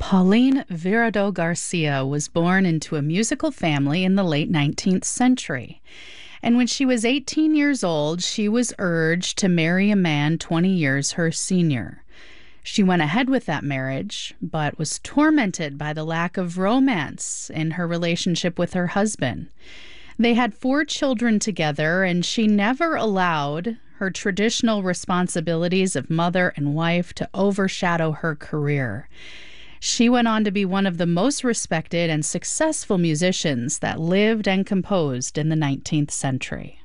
Pauline Virado Garcia was born into a musical family in the late 19th century. And when she was 18 years old, she was urged to marry a man 20 years her senior. She went ahead with that marriage, but was tormented by the lack of romance in her relationship with her husband. They had 4 children together, and she never allowed her traditional responsibilities of mother and wife to overshadow her career. She went on to be one of the most respected and successful musicians that lived and composed in the 19th century.